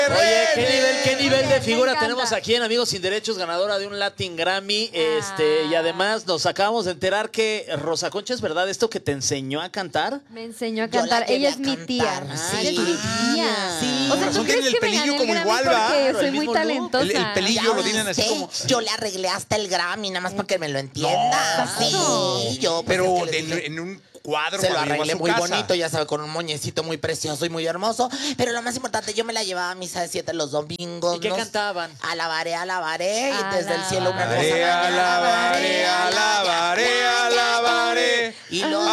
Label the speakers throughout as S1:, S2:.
S1: Oye, ¿qué nivel de figura tenemos aquí en Amigos Sin Derechos, ganadora de un Latin Grammy? Y además nos acabamos de enterar que Rosa Concha, ¿es verdad esto que te enseñó a cantar?
S2: Me enseñó a cantar. Ella es mi tía.
S1: Ella es tu tía.
S2: Sí. O sea,
S3: Razón
S2: ¿tú crees
S3: tiene el
S2: que me
S3: pelillo
S2: gané
S3: como
S2: el
S3: igual,
S2: Grammy
S3: ¿va?
S2: porque
S1: Claro,
S2: soy
S1: el
S2: muy
S1: mismo look.
S2: talentosa?
S3: El pelillo lo tienen así como...
S4: Yo le arreglé hasta el Grammy, nada más para que me lo entienda. Sí, yo. pues,
S3: Pero
S4: es que le dije-
S3: en un cuadro
S4: se lo
S3: cuando llegó a
S4: arreglé
S3: su
S4: muy
S3: casa.
S4: bonito, ya sabe, con un moñecito muy precioso y muy hermoso. Pero lo más importante, yo me la llevaba a misa de 7 los domingos.
S1: ¿Y qué cantaban?
S4: Alabaré, y desde el cielo una
S3: Alabaré,
S4: hermosa mañana.
S3: alabaré, alabaré, alabaré,
S4: Y luego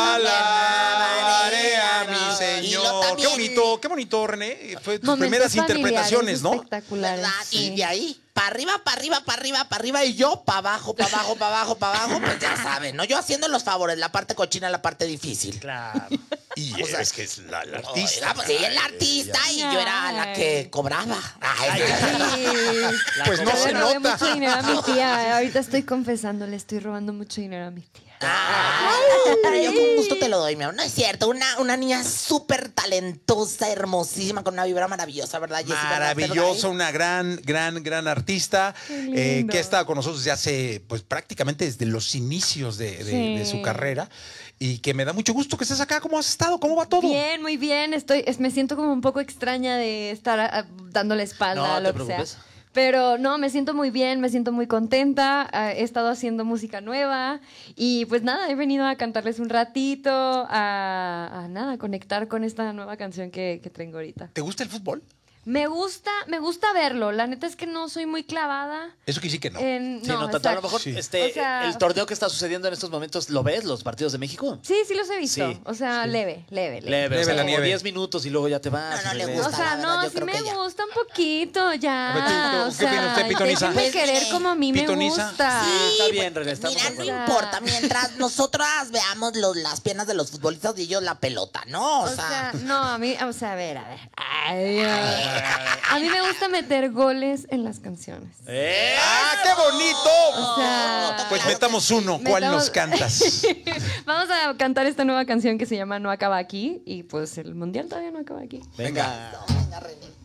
S3: alabaré a
S4: también,
S3: mi
S4: y
S3: Señor.
S4: luego también-
S3: Qué bonito, René. Fue tus
S2: Momentos
S3: primeras
S2: familiares
S3: interpretaciones, ¿no?
S2: espectaculares.
S4: ¿Verdad?
S2: Sí.
S4: Y de ahí, para arriba, para arriba, para arriba, para arriba, y yo para abajo, para abajo, para abajo, para abajo, pues ya saben, ¿no? Yo haciendo los favores, la parte cochina, la parte difícil.
S1: Claro.
S3: Y es que es la artista.
S4: Oiga, pues sí, el artista y yo era la que cobraba. Ay,
S3: Pues no
S2: Yo
S3: se
S2: le robé
S3: nota.
S2: mucho dinero a mi tía. Ahorita estoy confesando, le estoy robando mucho dinero a mi tía.
S4: Pero yo con gusto te lo doy, mi amor. No es cierto, una niña súper talentosa, hermosísima, con una vibra maravillosa, ¿verdad, Jessy?
S3: Maravillosa, una gran artista
S2: lindo.
S3: que ha estado con nosotros desde hace, pues prácticamente desde los inicios de
S2: Sí.
S3: su carrera y que me da mucho gusto que estés acá. ¿Cómo has estado? ¿Cómo va todo?
S2: Bien, muy bien. Me siento como un poco extraña de estar dándole espalda
S1: No
S2: a lo
S1: te
S2: que sea.
S1: preocupes.
S2: Pero no, me siento muy bien, me siento muy contenta. He estado haciendo música nueva y pues nada, he venido a cantarles un ratito, a nada, a conectar con esta nueva canción que tengo ahorita.
S3: ¿Te gusta el fútbol?
S2: Me gusta verlo. La neta es que no soy muy clavada.
S3: Eso que sí que no.
S2: En,
S1: Sí,
S2: no,
S1: no, tanto. A lo
S2: exacto.
S1: mejor
S3: Sí.
S2: O sea-
S1: el torneo que está sucediendo en estos momentos, ¿lo ves? ¿Los partidos de México?
S2: Sí, sí los he visto.
S1: Sí,
S2: O sea, leve.
S1: Leve,
S3: Leve
S1: o sea,
S3: la
S1: como
S3: nieve.
S1: 10 minutos y luego ya te vas.
S4: No, no
S1: y
S4: le
S1: regresas.
S2: O
S4: gusta.
S2: sea,
S4: la verdad,
S2: no,
S4: yo
S2: sí
S4: creo
S2: me
S4: que ya.
S2: gusta un poquito ya.
S3: A ver, ¿qué
S2: O sea,
S3: opina usted, Pitonisa?
S2: déjenme querer como a mí me
S3: Pitonisa.
S2: gusta.
S1: Está bien, René, estamos
S4: Mira,
S1: de
S4: no
S1: acuerdo.
S4: importa, mientras nosotras veamos las piernas de los futbolistas y ellos la pelota, ¿no?
S2: O sea, no, a mí, o sea, a ver. Ay, a mí me gusta meter goles en las canciones.
S3: ¡Ah, qué bonito!
S2: O sea,
S3: Pues metamos uno. ¿Cuál
S2: metamos-
S3: nos cantas?
S2: Vamos a cantar esta nueva canción que se llama No acaba aquí y pues el mundial todavía no acaba aquí.
S1: Venga.
S4: venga, René.